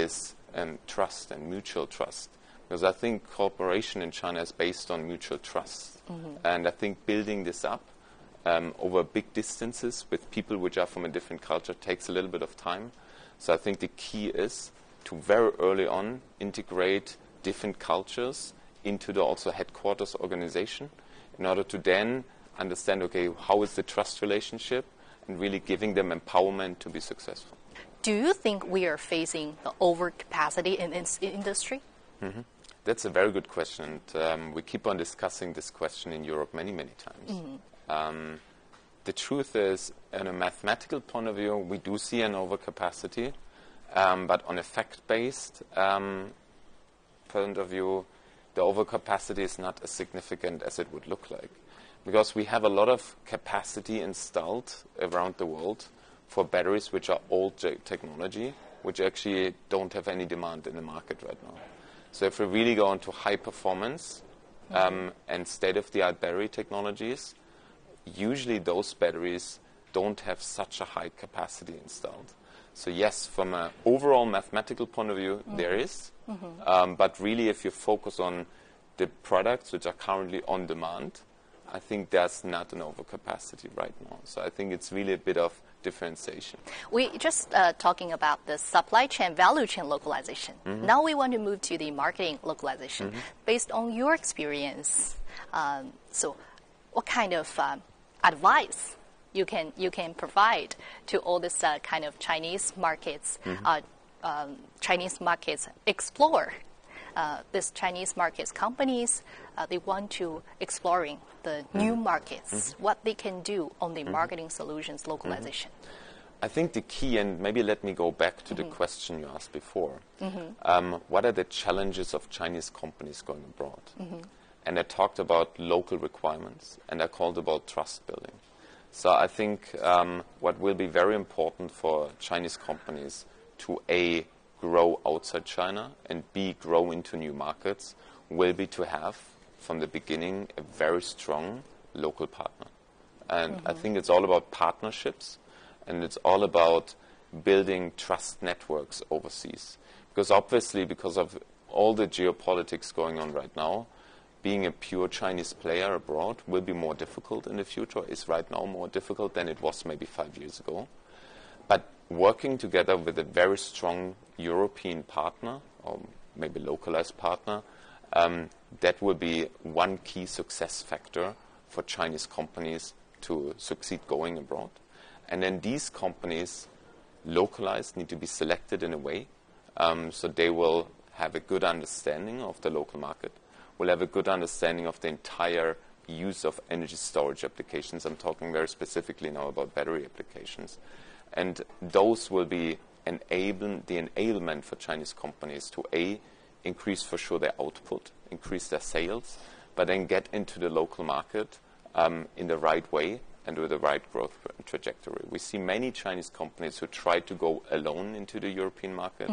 is trust and mutual trust. Because I think cooperation in China is based on mutual trust. And I think building this up over big distances with people which are from a different culture takes a little bit of time. So I think the key is to very early on integrate different cultures into the also headquarters organization in order to then understand, okay, how is the trust relationship, and really giving them empowerment to be successful. Do you think we are facing the overcapacity in this industry? That's a very good question. And, we keep on discussing this question in Europe many, many times. The truth is, in a mathematical point of view, we do see an overcapacity, but on a fact-based point of view, the overcapacity is not as significant as it would look like. Because we have a lot of capacity installed around the world for batteries which are old technology, which actually don't have any demand in the market right now. So if we really go into high performance and state-of-the-art battery technologies, usually those batteries don't have such a high capacity installed. So yes, from an overall mathematical point of view, there is. But really, if you focus on the products which are currently on demand, I think there's not an overcapacity right now. So I think it's really a bit of differentiation. We just talking about the supply chain, value chain localization. Now we want to move to the marketing localization. Based on your experience, so what kind of advice you can provide to all this kind of Chinese markets, Chinese markets explore this Chinese markets companies, they want to exploring the new markets, what they can do on the marketing solutions localization. I think the key, and maybe let me go back to the question you asked before, what are the challenges of Chinese companies going abroad? And I talked about local requirements, and I called about trust building. So I think what will be very important for Chinese companies to A, grow outside China, and B, grow into new markets, will be to have, from the beginning, a very strong local partner. And I think it's all about partnerships, and it's all about building trust networks overseas. Because obviously, because of all the geopolitics going on right now, being a pure Chinese player abroad will be more difficult in the future, is right now more difficult than it was maybe 5 years ago. But working together with a very strong European partner, or maybe localized partner, that will be one key success factor for Chinese companies to succeed going abroad. And then these companies, localized, need to be selected in a way so they will have a good understanding of the local market, will have a good understanding of the entire use of energy storage applications. I'm talking very specifically now about battery applications. And those will be the enablement for Chinese companies to A, increase for sure their output, increase their sales, but then get into the local market in the right way and with the right growth trajectory. We see many Chinese companies who try to go alone into the European market,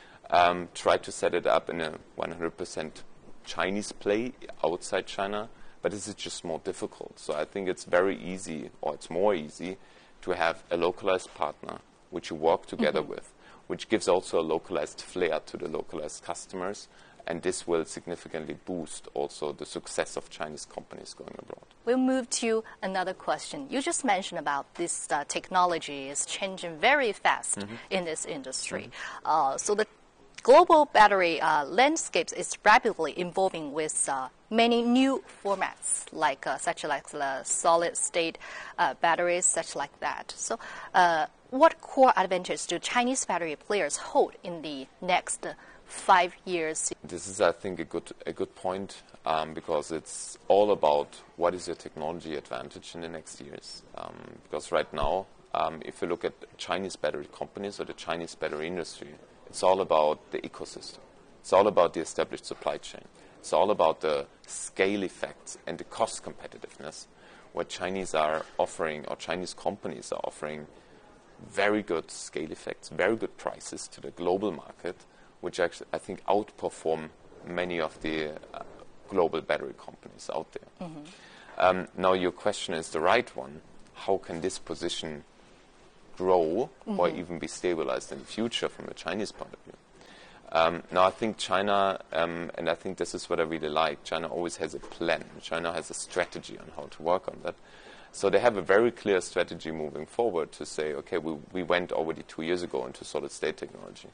try to set it up in a 100% Chinese play outside China, but this is just more difficult. So I think it's very easy, or it's more easy, to have a localized partner which you work together with, which gives also a localized flair to the localized customers, and this will significantly boost also the success of Chinese companies going abroad. We'll move to another question. You just mentioned about this technology is changing very fast in this industry. So the global battery landscape is rapidly evolving with many new formats, like such like the solid-state batteries, such like that. So, what core advantages do Chinese battery players hold in the next 5 years? This is, I think, a good point because it's all about what is your technology advantage in the next years. Because right now, if you look at Chinese battery companies or the Chinese battery industry, it's all about the ecosystem. It's all about the established supply chain. It's all about the scale effects and the cost competitiveness. What Chinese are offering, or Chinese companies are offering, very good scale effects, very good prices to the global market, which actually, I think, outperform many of the global battery companies out there. Now, your question is the right one. How can this position grow or even be stabilized in the future from a Chinese point of view? Now, I think China, and I think this is what I really like, China always has a plan. China has a strategy on how to work on that. So they have a very clear strategy moving forward to say, okay, we went already 2 years ago into solid-state technology.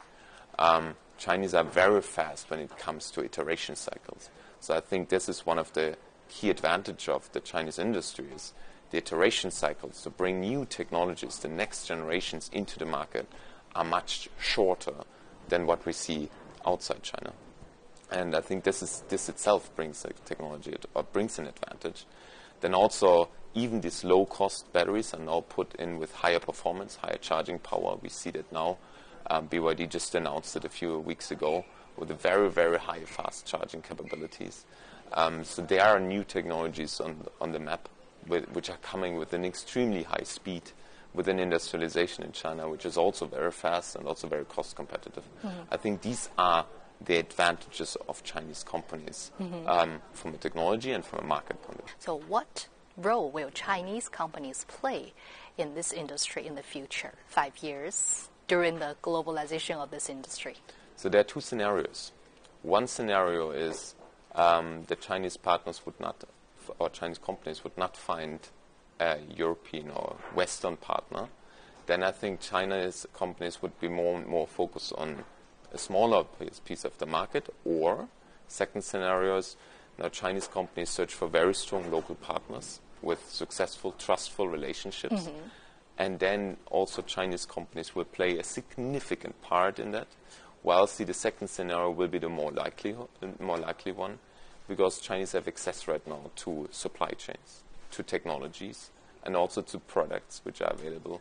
Chinese are very fast when it comes to iteration cycles. So I think this is one of the key advantage of the Chinese industry is the iteration cycles to bring new technologies, the next generations into the market are much shorter than what we see outside China. And I think this itself brings a technology or brings an advantage. Then also even these low-cost batteries are now put in with higher performance, higher charging power. We see that now. BYD just announced it a few weeks ago with a very, very high fast charging capabilities. So there are new technologies on the map which are coming with an extremely high speed within industrialization in China, which is also very fast and also very cost competitive. I think these are the advantages of Chinese companies from a technology and from a market point of view. So what role will Chinese companies play in this industry in the future, 5 years, during the globalization of this industry? So there are two scenarios. One scenario is the Chinese partners would not, or Chinese companies would not find a European or Western partner. Then I think Chinese companies would be more and more focused on a smaller piece of the market. Or second scenario is now Chinese companies search for very strong local partners with successful, trustful relationships. And then also Chinese companies will play a significant part in that. Whilst the second scenario will be the more likely one, because Chinese have access right now to supply chains, to technologies, and also to products which are available.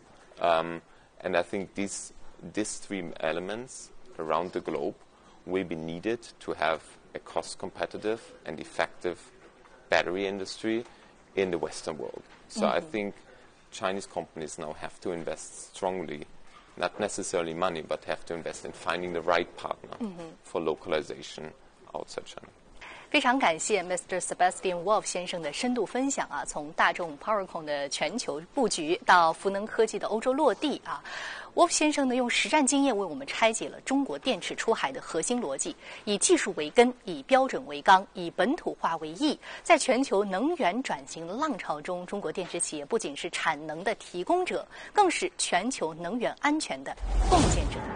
And I think these three elements around the globe will be needed to have a cost-competitive and effective battery industry in the Western world. So I think Chinese companies now have to invest strongly, not necessarily money, but have to invest in finding the right partner for localization outside China. 非常感谢 Mr. Sebastian Wolf 先生的深度分享啊，从大众 PowerCon 的全球布局到福能科技的欧洲落地啊，Wolf 先生呢用实战经验为我们拆解了中国电池出海的核心逻辑，以技术为根，以标准为纲，以本土化为义。在全球能源转型浪潮中，中国电池企业不仅是产能的提供者，更是全球能源安全的贡献者。